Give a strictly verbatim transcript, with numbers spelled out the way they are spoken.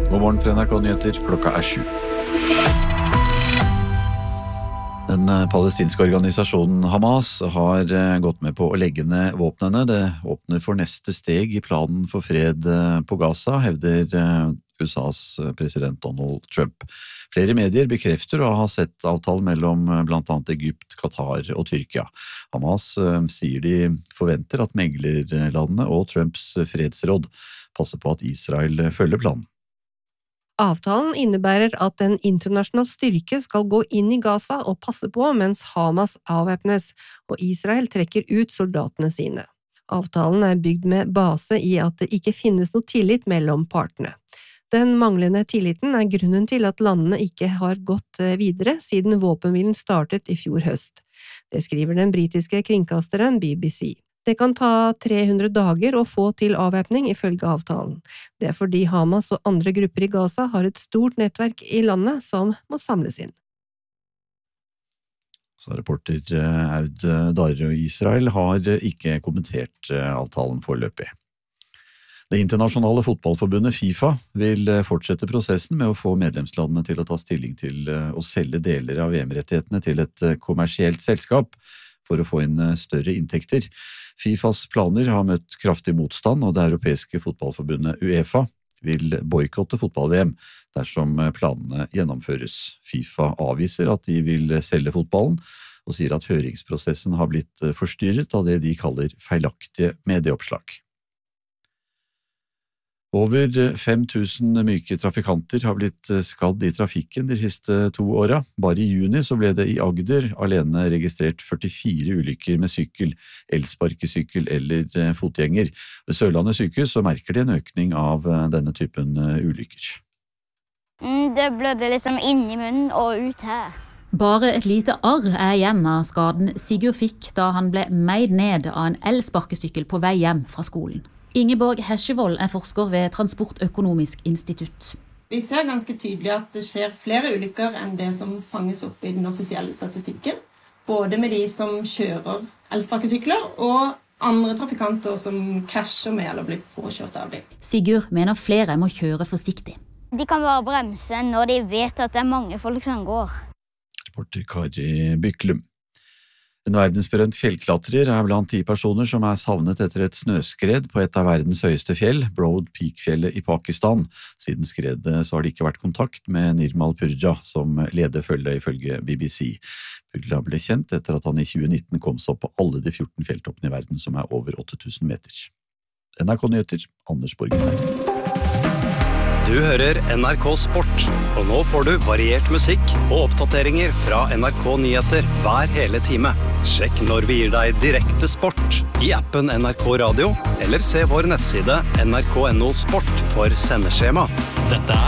God morgen fra N R K Nyheter, klokka er sju. Den palestinske organisasjonen Hamas har gått med på å legge ned våpnene. Det åpner for neste steg i planen for fred på Gaza, hevder U S A's president Donald Trump. Flere medier bekrefter å ha sett avtalen mellom blant annet Egypt, Qatar og Tyrkia. Hamas sier de forventer at meglerlandene og Trumps fredsråd passer på at Israel følger planen. Avtalen innebærer at en internasjonal styrke skal gå inn i Gaza og passe på mens Hamas avvæpnes, og Israel trekker ut soldatene sine. Avtalen er bygd med base i at det ikke finnes noe tillit mellom partene. Den manglende tilliten er grunnen til at landene ikke har gått videre siden våpenhvilen startet i fjor høst. Det skriver den britiske kringkasteren B B C. Det kan ta tre hundre dager å få til avvæpning ifølge avtalen. Det er fordi Hamas og andre grupper i Gaza har et stort nettverk i landet som må samles inn. Så reporter Aud Darre og Israel har ikke kommentert avtalen foreløpig. Det internasjonale fotballforbundet FIFA vil fortsette prosessen med å få medlemslandene til å ta stilling til å selge deler av V M-rettighetene til et kommersielt selskap for å få inn større inntekter. FIFAs planer har møtt kraftig motstand, og det europeiske fotballforbundet UEFA vil boikotte fotball-V M dersom planene gjennomføres. FIFA avviser at de vil selge fotballen, og sier at høringsprosessen har blitt forstyrret av det de kaller feilaktige medieoppslag. Over fem tusen myke trafikanter har blitt skadd i trafikken de siste to åra. Bare i juni så ble det i Agder alene registrert førtifire ulykker med sykkel, elsparkesykkel eller fotgjenger. Ved Sørlandet sykehus så merker de en økning av denne typen ulykker. Det blødde liksom inn i munnen og ut her. Bare et lite arr er igjen av skaden Sigurd fikk da han ble meid ned av en elsparkesykkel på vei hjem fra skolen. Ingeborg Hesjevold er forsker ved Transportøkonomisk institutt. Vi ser ganske tydelig at det skjer flere ulykker enn det som fanges opp i den offisielle statistikken. Både med de som kjører elsparkesykler og andre trafikanter som krasjer med eller blir påkjørt av dem. Sigurd mener flere må kjøre forsiktig. De kan bare bremse når de vet at det er mange folk som går. Reporter Kari Byklum. En verdensberømt fjellklatrer er blant ti personer som er savnet etter et snøskred på et av verdens høyeste fjell, Broad Peak-fjellet i Pakistan. Siden skredet så har det ikke vært kontakt med Nirmal Purja, som leder følget ifølge B B C. Purja ble kjent etter at han i tjue nitten kom seg opp på alle de fjorten fjelltoppene i verden, som er over åtte tusen meter. N R K Nyheter, Anders Borgen. Du hører N R K Sport, og nå får du variert musikk og oppdateringer fra N R K Nyheter hver hele time. Sjekk når vi gir deg direkte sport i appen N R K Radio, eller se vår nettside N R K punktum no sport for sendeskjema. Dette